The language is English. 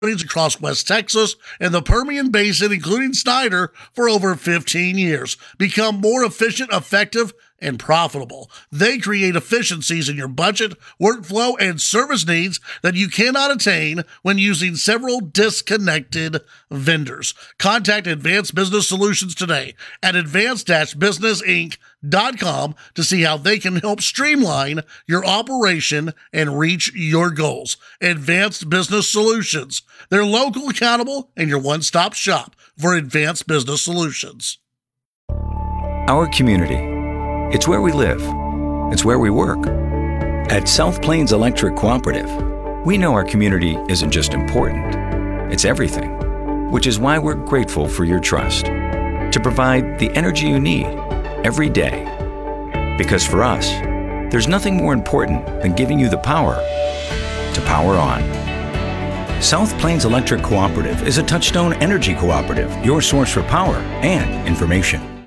across West Texas and the Permian Basin, including Snyder, for over 15 years. Become more efficient, effective, and profitable. They create efficiencies in your budget, workflow, and service needs that you cannot attain when using several disconnected vendors. Contact Advanced Business Solutions today at advanced-businessinc.com to see how they can help streamline your operation and reach your goals. Advanced Business Solutions. They're local, accountable, and your one-stop shop for advanced business solutions. Our community. It's where we live. It's where we work. At South Plains Electric Cooperative, we know our community isn't just important, it's everything, which is why we're grateful for your trust to provide the energy you need every day. Because for us, there's nothing more important than giving you the power to power on. South Plains Electric Cooperative is a Touchstone Energy Cooperative, your source for power and information.